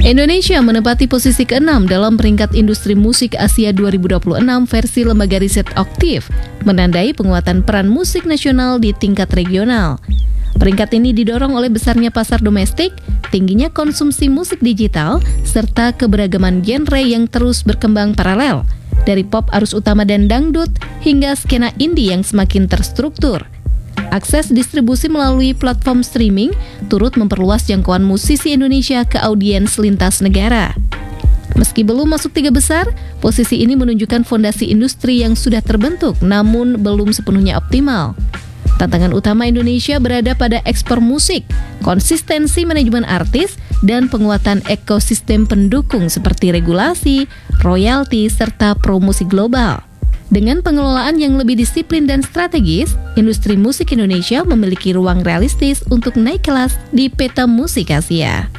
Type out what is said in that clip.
Indonesia menempati posisi ke-6 dalam peringkat industri musik Asia 2026 versi lembaga riset Oktiv, menandai penguatan peran musik nasional di tingkat regional. Peringkat ini didorong oleh besarnya pasar domestik, tingginya konsumsi musik digital, serta keberagaman genre yang terus berkembang paralel, dari pop arus utama dan dangdut hingga skena indie yang semakin terstruktur. Akses distribusi melalui platform streaming turut memperluas jangkauan musisi Indonesia ke audiens lintas negara. Meski belum masuk 3 besar, posisi ini menunjukkan fondasi industri yang sudah terbentuk namun belum sepenuhnya optimal. Tantangan utama Indonesia berada pada ekspor musik, konsistensi manajemen artis, dan penguatan ekosistem pendukung seperti regulasi, royalti, serta promosi global. Dengan pengelolaan yang lebih disiplin dan strategis, industri musik Indonesia memiliki ruang realistis untuk naik kelas di peta musik Asia.